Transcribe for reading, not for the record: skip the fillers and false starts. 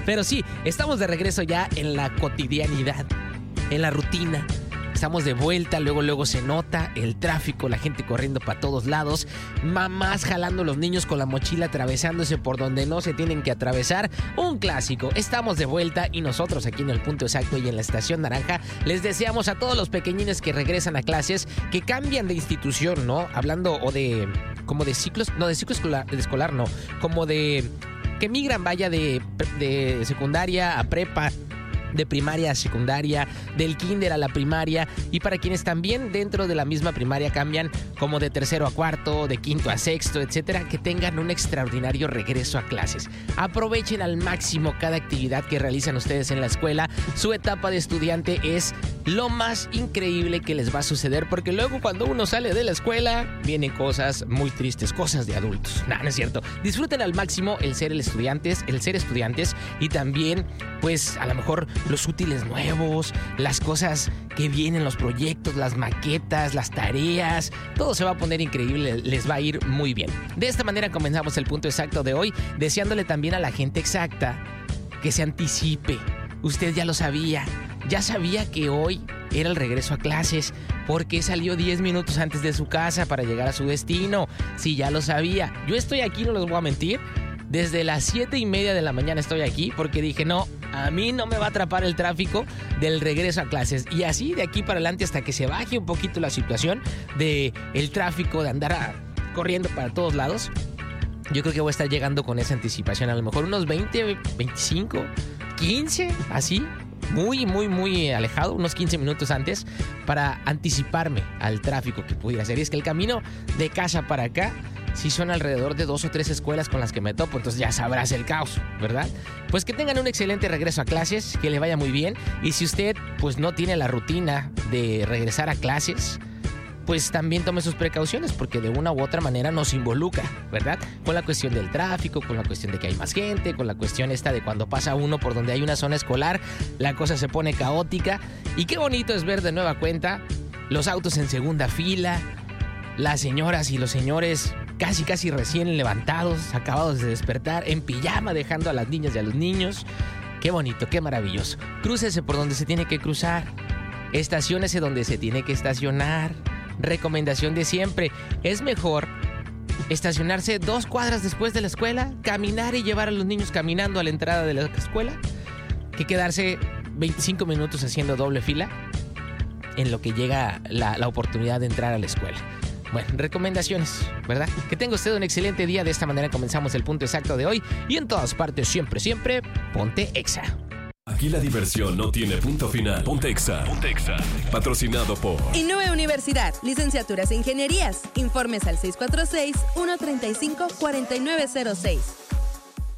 Pero sí, estamos de regreso ya en la cotidianidad, en la rutina. Estamos de vuelta, luego se nota el tráfico, la gente corriendo para todos lados, mamás jalando a los niños con la mochila atravesándose por donde no se tienen que atravesar. Un clásico. Estamos de vuelta y nosotros aquí en el Punto Exacto y en la Estación Naranja les deseamos a todos los pequeñines que regresan a clases, que cambian de institución, ¿no? Hablando o de como de ciclos, no, de ciclo escolar no, como de que migran, vaya, de secundaria a prepa, de primaria a secundaria, del kinder a la primaria, y para quienes también dentro de la misma primaria cambian como de tercero a cuarto, de quinto a sexto, etcétera, que tengan un extraordinario regreso a clases. Aprovechen al máximo cada actividad que realizan ustedes en la escuela. Su etapa de estudiante es lo más increíble que les va a suceder, porque luego cuando uno sale de la escuela vienen cosas muy tristes, cosas de adultos. No es cierto. Disfruten al máximo el ser estudiantes y también, pues, a lo mejor los útiles nuevos, las cosas que vienen, los proyectos, las maquetas, las tareas, todo se va a poner increíble, les va a ir muy bien. De esta manera comenzamos el Punto Exacto de hoy, deseándole también a la gente exacta que se anticipe. Usted ya lo sabía, ya sabía que hoy era el regreso a clases, porque salió 10 minutos antes de su casa para llegar a su destino. Sí, ya lo sabía. Yo estoy aquí, no les voy a mentir, desde las 7:30 de la mañana estoy aquí, porque dije, no, a mí no me va a atrapar el tráfico del regreso a clases. Y así de aquí para adelante hasta que se baje un poquito la situación del tráfico, de andar corriendo para todos lados, yo creo que voy a estar llegando con esa anticipación. A lo mejor unos 20, 25, 15, así, muy alejado, unos 15 minutos antes, para anticiparme al tráfico que pudiera ser. Y es que el camino de casa para acá sí son alrededor de 2 o 3 escuelas con las que me topo, entonces ya sabrás el caos, ¿verdad? Pues que tengan un excelente regreso a clases, que le vaya muy bien. Y si usted pues no tiene la rutina de regresar a clases, pues también tome sus precauciones, porque de una u otra manera nos involucra, ¿verdad? Con la cuestión del tráfico, con la cuestión de que hay más gente, con la cuestión esta de cuando pasa uno por donde hay una zona escolar, la cosa se pone caótica. Y qué bonito es ver de nueva cuenta los autos en segunda fila, las señoras y los señores casi recién levantados, acabados de despertar, en pijama, dejando a las niñas y a los niños. Qué bonito, qué maravilloso. Crúcese por donde se tiene que cruzar, estaciónese donde se tiene que estacionar. Recomendación de siempre, es mejor estacionarse 2 cuadras después de la escuela, caminar y llevar a los niños caminando a la entrada de la escuela, que quedarse 25 minutos haciendo doble fila en lo que llega la oportunidad de entrar a la escuela. Bueno, recomendaciones, ¿verdad? Que tenga usted un excelente día. De esta manera comenzamos el Punto Exacto de hoy. Y en todas partes, siempre, ponte Exa. Aquí la diversión no tiene punto final. Ponte Exa. Ponte Exa. Patrocinado por Innove Universidad, licenciaturas e ingenierías. Informes al 646-135-4906.